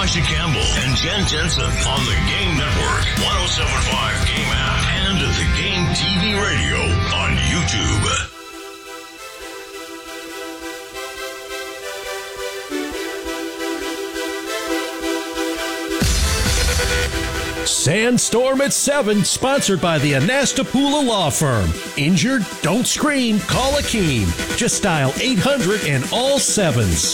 Natasha Campbell and Jen Jensen on the Game Network, 107.5 Game app, and the Game TV radio on YouTube. Sandstorm at 7, sponsored by the Anastapula Law Firm. Injured? Don't scream. Call Akeem. Just dial 800 and all 7s.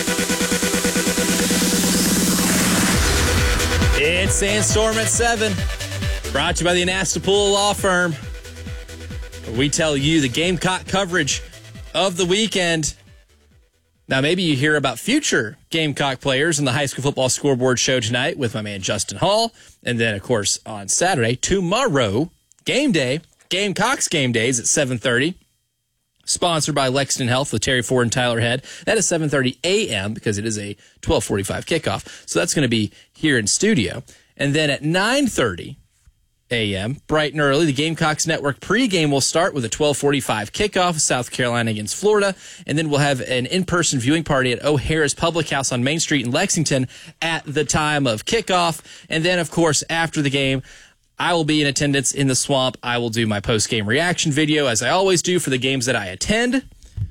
It's Sandstorm at 7, brought to you by the Anastapula Law Firm. We tell you the Gamecock coverage of the weekend. Now, maybe you hear about future Gamecock players in the High School Football Scoreboard show tonight with my man Justin Hall. And then, of course, on Saturday, tomorrow, game day, Gamecocks game days at 7:30. Sponsored by Lexington Health with Terry Ford and Tyler Head. That is 7:30 a.m. because it is a 12:45 kickoff. So that's going to be here in studio. And then at 9:30 a.m., bright and early, the Gamecocks Network pregame will start with a 12:45 kickoff, South Carolina against Florida. And then we'll have an in-person viewing party at O'Hara's Public House on Main Street in Lexington at the time of kickoff. And then, of course, after the game, I will be in attendance in the Swamp. I will do my post-game reaction video, as I always do for the games that I attend.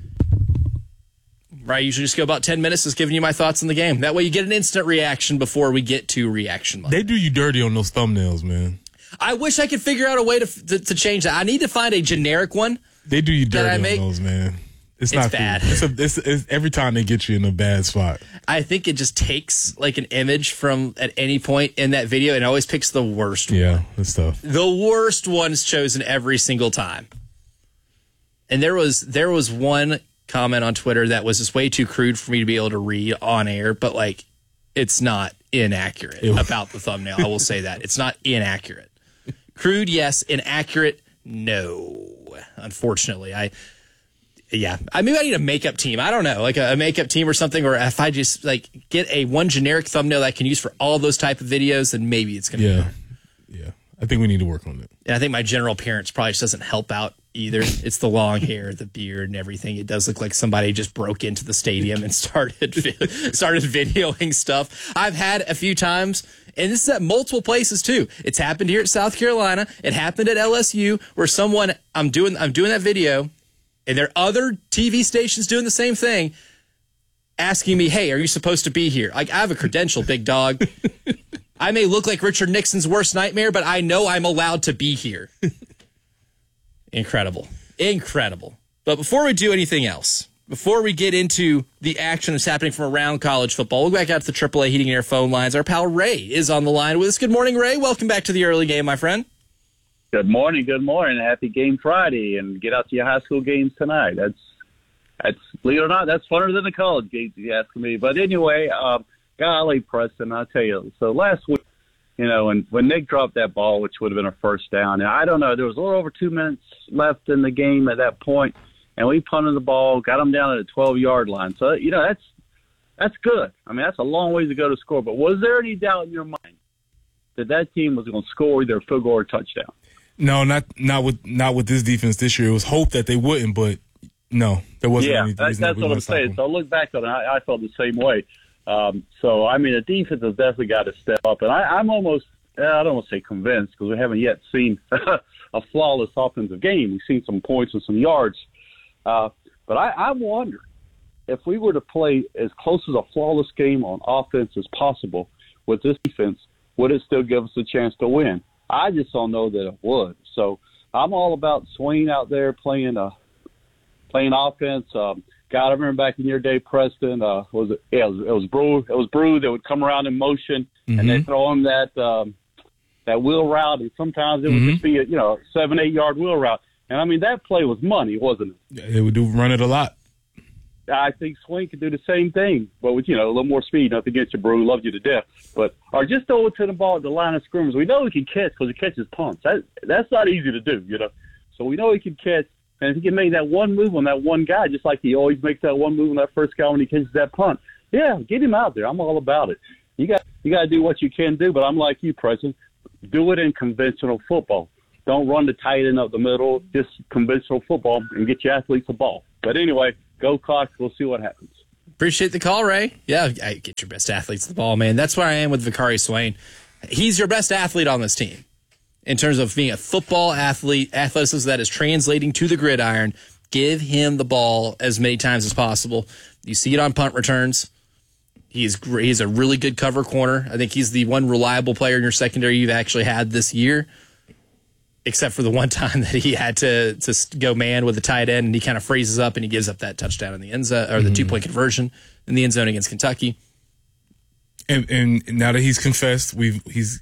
I usually just go about 10 minutes just giving you my thoughts on the game. That way you get an instant reaction before we get to reaction mode. They do you dirty on those thumbnails, man. I wish I could figure out a way to change that. I need to find a generic one. They do you dirty on those, man. It's not bad. It's every time they get you in a bad spot. I think it just takes like an image from at any point in that video and always picks the worst one. Yeah, that's tough. The worst one is chosen every single time. And there was one comment on Twitter that was just way too crude for me to be able to read on air, but like it's not inaccurate about the thumbnail. I will say that. It's not inaccurate. Crude, yes. Inaccurate, no. Unfortunately, maybe I need a makeup team. I don't know, like a makeup team or something. Or if I just like get one generic thumbnail that I can use for all those type of videos, then maybe it's going to be better. Yeah. I think we need to work on it. And I think my general appearance probably just doesn't help out either. It's the long hair, the beard, and everything. It does look like somebody just broke into the stadium and started videoing stuff. I've had a few times, and this is at multiple places too. It's happened here at South Carolina. It happened at LSU, where I'm doing that video, and there are other TV stations doing the same thing, asking me, "Hey, are you supposed to be here?" Like, I have a credential, big dog. I may look like Richard Nixon's worst nightmare, but I know I'm allowed to be here. Incredible. But before we do anything else, before we get into the action that's happening from around college football, we'll go back out to the AAA Heating and Air phone lines. Our pal Ray is on the line with us. Good morning, Ray. Welcome back to the early game, my friend. Good morning. Happy Game Friday, and get out to your high school games tonight. That's believe it or not, that's funner than the college games, if you ask me. But anyway, golly, Preston, I'll tell you. So last week, when Nick dropped that ball, which would have been a first down, and I don't know, there was a little over 2 minutes left in the game at that point, and we punted the ball, got them down at the 12-yard line. So, that's good. I mean, that's a long way to go to score. But was there any doubt in your mind that team was going to score either a field goal or a touchdown? No, not with this defense this year. It was hope that they wouldn't, but no, there wasn't. Yeah, anything. That's what I'm saying. So I look back on it, I felt the same way. The defense has definitely got to step up. And I'm almost, I don't want to say convinced, because we haven't yet seen a flawless offensive game. We've seen some points and some yards. But I'm wondering if we were to play as close as a flawless game on offense as possible with this defense, would it still give us a chance to win? I just don't know that it would. So I'm all about Swain out there playing offense. God, I remember back in your day, Preston. It was Brew. It was Brew that would come around in motion, and they throw him that wheel route. And sometimes it would just be a 7-8 yard wheel route. And I mean, that play was money, wasn't it? Yeah, they would run it a lot. I think Swain could do the same thing, but with a little more speed. Nothing against you, Brew. Loved you to death. Or just throw it to the ball at the line of scrimmage. We know he can catch because he catches punts. That's not easy to do, So we know he can catch. And if he can make that one move on that one guy, just like he always makes that one move on that first guy when he catches that punt, yeah, get him out there. I'm all about it. You got to do what you can do, but I'm like you, President. Do it in conventional football. Don't run the tight end up the middle. Just conventional football and get your athletes the ball. But anyway, go Cox. We'll see what happens. Appreciate the call, Ray. Yeah, get your best athletes the ball, man. That's where I am with Vicari Swain. He's your best athlete on this team in terms of being a football athlete, athleticism that is translating to the gridiron. Give him the ball as many times as possible. You see it on punt returns. He's great. He's a really good cover corner. I think he's the one reliable player in your secondary you've actually had this year, except for the one time that he had to go man with the tight end, and he kind of freezes up and he gives up that touchdown in the end zone, or the 2-point conversion in the end zone against Kentucky. And now that he's confessed, he's